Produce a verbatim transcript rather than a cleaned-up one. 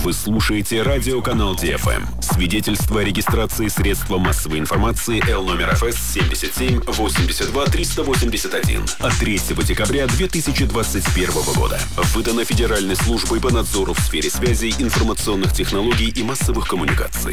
Вы слушаете радиоканал Ди Эф Эм. Свидетельство о регистрации средства массовой информации Л номер Эф Эс семьдесят семь восемьдесят два триста восемьдесят один от третьего декабря две тысячи двадцать первого года. Выдано Федеральной службой по надзору в сфере связей, информационных технологий и массовых коммуникаций.